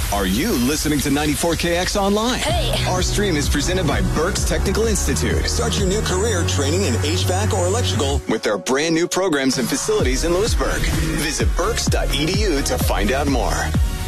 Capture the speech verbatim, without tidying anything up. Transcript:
Are you listening to ninety-four K X online? Hey. Our stream is presented by Berks Technical Institute. Start your new career training in H V A C or electrical with their brand new programs and facilities in Lewisburg. Visit berks dot e d u to find out more.